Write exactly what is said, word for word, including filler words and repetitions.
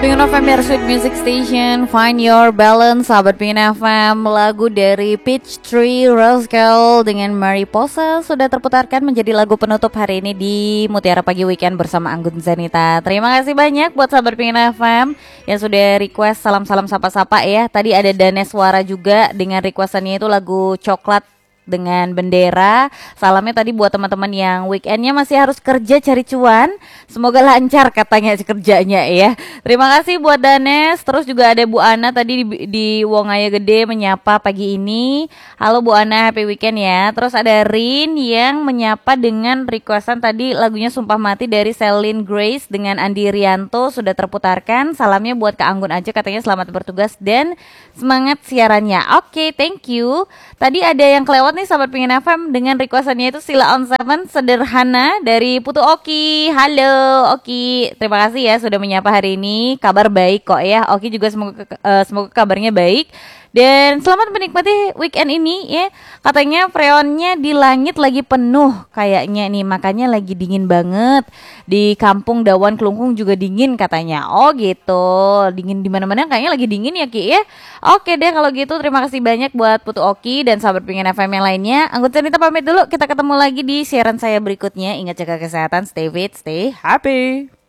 Pingin F M, your sweet music station. Find your balance, sahabat Pingin F M. Lagu dari Peach Tree Rascal dengan Mariposa sudah terputarkan menjadi lagu penutup hari ini di Mutiara Pagi Weekend bersama Anggun Zanita. Terima kasih banyak buat sahabat Pingin F M yang sudah request salam-salam sapa-sapa ya. Tadi ada Daneswara juga dengan requestannya itu lagu Coklat dengan bendera. Salamnya tadi buat teman-teman yang weekendnya masih harus kerja cari cuan. Semoga lancar katanya kerjanya ya. Terima kasih buat Danes. Terus juga ada Bu Ana tadi di, di Wongaya Gede menyapa pagi ini. Halo Bu Ana, happy weekend ya. Terus ada Rin yang menyapa dengan requestan tadi lagunya Sumpah Mati dari Celine Grace dengan Andi Rianto sudah terputarkan. Salamnya buat Kak Anggun aja, katanya selamat bertugas dan semangat siarannya. Oke, okay, thank you. Tadi ada yang kelewat nih sahabat Pingin F M dengan requestannya itu Sila on Seven Sederhana dari Putu Oki. Halo Oki, terima kasih ya sudah menyapa hari ini. Kabar baik kok ya. Oki juga semoga uh, semoga kabarnya baik. Dan selamat menikmati weekend ini ya. Katanya freonnya di langit lagi penuh kayaknya nih, makanya lagi dingin banget. Di kampung Dawan Kelungkung juga dingin katanya. Oh gitu, dingin di mana-mana kayaknya lagi dingin ya Ki ya. Oke deh kalau gitu, terima kasih banyak buat Putu Oki dan sahabat Pingin F M yang lainnya. Anggun Zanita pamit dulu, kita ketemu lagi di siaran saya berikutnya. Ingat jaga kesehatan, stay fit, stay happy.